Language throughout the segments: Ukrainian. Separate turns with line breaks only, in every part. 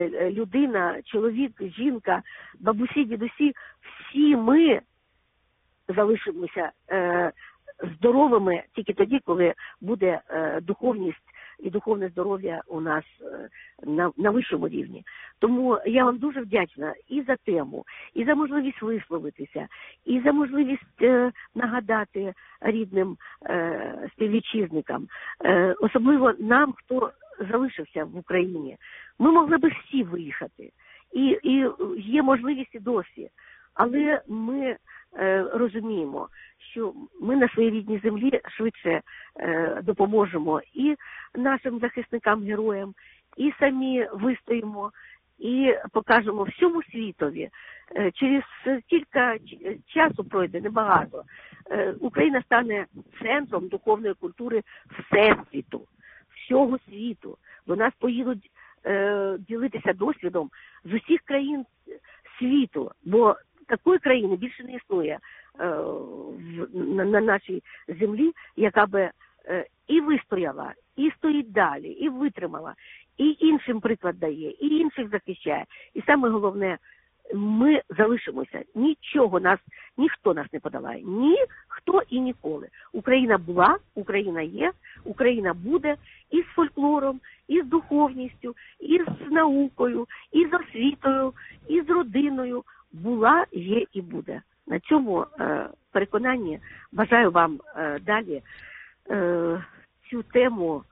людина, чоловік, жінка, бабусі, дідусі, всі ми залишимося здоровими тільки тоді, коли буде духовність і духовне здоров'я у нас на вищому рівні. Тому я вам дуже вдячна і за тему, і за можливість висловитися, і за можливість нагадати рідним співвітчизникам, особливо нам, хто залишився в Україні. Ми могли би всі виїхати, і є можливість і досі, але ми розуміємо, що ми на своїй рідній землі швидше допоможемо і нашим захисникам-героям, і самі вистоїмо, і покажемо всьому світові. Через кілька часу пройде, небагато, Україна стане центром духовної культури всесвіту, всього світу. До нас поїдуть ділитися досвідом з усіх країн світу, бо такої країни більше не існує на нашій землі, яка би і вистояла, і стоїть далі, і витримала, і іншим приклад дає, і інших захищає. І саме головне, ми залишимося. Ніхто нас не подолає. Ніхто і ніколи. Україна була, Україна є, Україна буде і з фольклором, і з духовністю, і з наукою, і з освітою, і з родиною. Була, є і буде. На цьому переконанні бажаю вам далі цю тему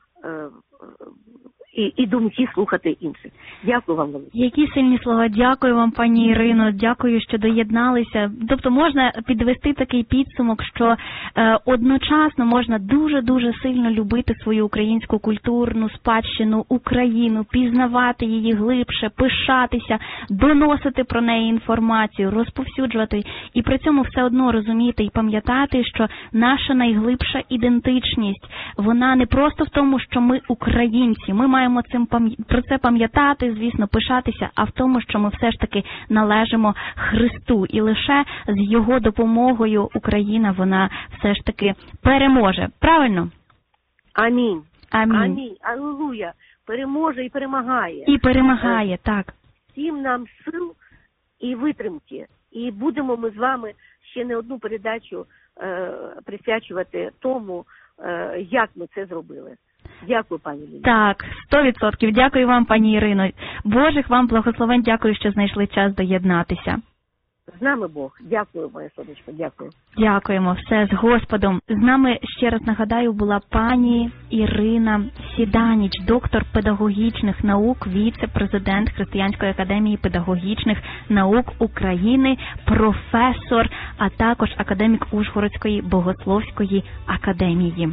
і думки слухати інших. Дякую вам велике.
Які сильні слова. Дякую вам, пані Ірино. Дякую, що доєдналися. Тобто можна підвести такий підсумок, що одночасно можна дуже-дуже сильно любити свою українську культурну спадщину, Україну, пізнавати її глибше, пишатися, доносити про неї інформацію, розповсюджувати і при цьому все одно розуміти і пам'ятати, що наша найглибша ідентичність, вона не просто в тому, що ми українці, ми маємо про це пам'ятати, звісно, пишатися, а в тому, що ми все ж таки належимо Христу. І лише з Його допомогою Україна, вона все ж таки переможе. Правильно?
Амінь.
Амінь.
Амінь. Алілуя. Переможе і перемагає.
І перемагає, так.
Всім нам сил і витримки. І будемо ми з вами ще не одну передачу присвячувати тому, як ми це зробили. Дякую, пані Лілія.
Так, 100%. Дякую вам, пані Ірино. Божих вам благословень. Дякую, що знайшли час доєднатися.
З нами Бог. Дякую, моє сонечко. Дякую.
Дякуємо. Все з Господом. З нами, ще раз нагадаю, була пані Ірина Сіданіч, доктор педагогічних наук, віце-президент Християнської академії педагогічних наук України, професор, а також академік Ужгородської богословської академії.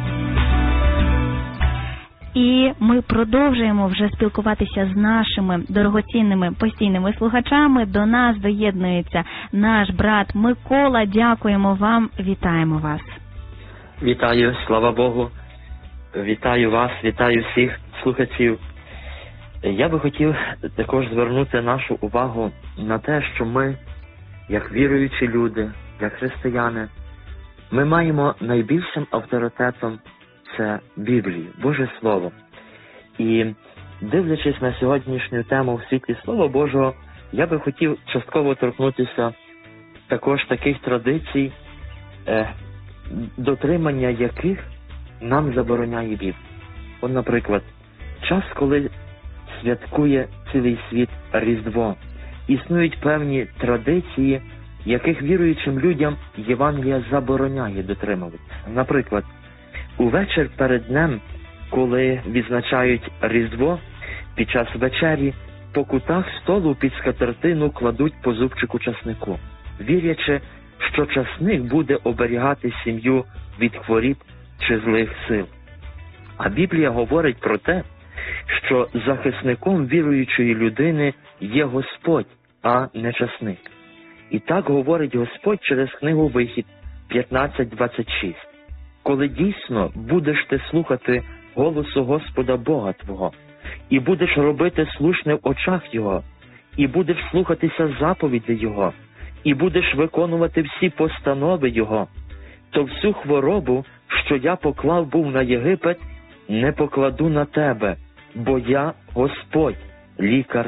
І ми продовжуємо вже спілкуватися з нашими дорогоцінними постійними слухачами. До нас доєднується наш брат Микола. Дякуємо вам, вітаємо вас.
Вітаю, слава Богу. Вітаю вас, вітаю всіх слухачів. Я би хотів також звернути нашу увагу на те, що ми, як віруючі люди, як християни, ми маємо найбільшим авторитетом це Біблію, Боже Слово. І дивлячись на сьогоднішню тему в світлі Слова Божого, я би хотів частково торкнутися також таких традицій, дотримання яких нам забороняє Біблія. От, наприклад, час, коли святкує цілий світ Різдво, існують певні традиції, яких віруючим людям Євангелія забороняє дотримуватися. Наприклад, увечір перед днем, коли відзначають Різдво, під час вечері по кутах столу під скатертину кладуть по зубчику часнику, вірячи, що часник буде оберігати сім'ю від хворіб чи злих сил. А Біблія говорить про те, що захисником віруючої людини є Господь, а не часник. І так говорить Господь через книгу Вихід 15:26. Коли дійсно будеш ти слухати голосу Господа Бога твого, і будеш робити слушне в очах Його, і будеш слухатися заповідей Його, і будеш виконувати всі постанови Його, то всю хворобу, що я поклав був на Єгипет, не покладу на тебе, бо я Господь, лікар